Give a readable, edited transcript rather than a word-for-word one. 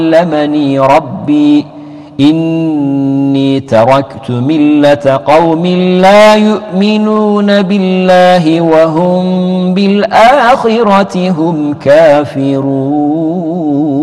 علمني ربي إني تركت ملة قوم لا يؤمنون بالله وهم بالآخرة هم كافرون.